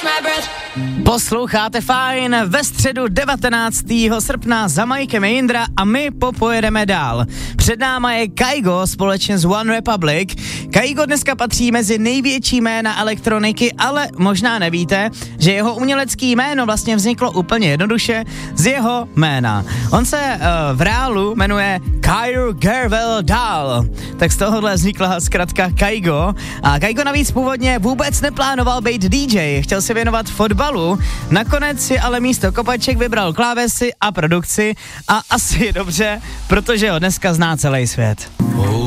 Posloucháte Fajn ve středu 19. srpna za Mikem Jindra a my popojedeme dál. Před náma je Kygo společně s One Republic. Kygo dneska patří mezi největší jména elektroniky, ale možná nevíte, že jeho umělecký jméno vlastně vzniklo úplně jednoduše z jeho jména. On se v reálu jmenuje Kygo Gervel Dahl, tak z tohohle vznikla zkratka Kygo. A Kygo navíc původně vůbec neplánoval být DJ, chtěl se věnovat fotbalu, nakonec si ale místo kopaček vybral klávesy a produkci a asi je dobře, protože ho dneska zná celý svět.